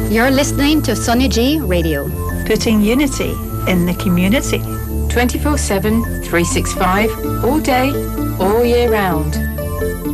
You're listening to Sunny G Radio. Putting unity in the community. 24/7, 365, all day, all year round.